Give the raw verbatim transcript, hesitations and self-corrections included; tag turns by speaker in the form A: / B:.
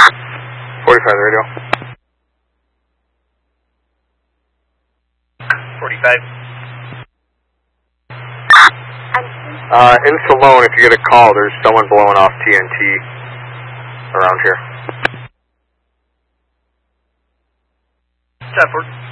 A: forty-five radio.
B: forty-five.
A: Uh, in Salone, if you get a call, there's someone blowing off T N T around here.
B: Stepford.